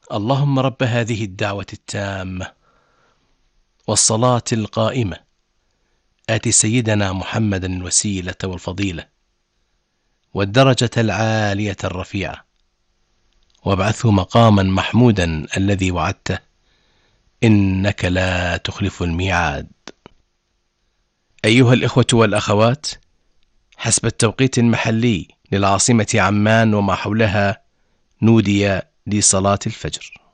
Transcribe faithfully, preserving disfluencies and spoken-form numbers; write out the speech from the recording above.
اللهم رب هذه الدعوة التامة والصلاة القائمة آت سيدنا محمدا الوسيلة والفضيلة والدرجة العالية الرفيعة وابعثه مقاما محمودا الذي وعدته إنك لا تخلف الميعاد. أيها الإخوة والأخوات، حسب التوقيت المحلي للعاصمة عمان وما حولها نودي لصلاة الفجر.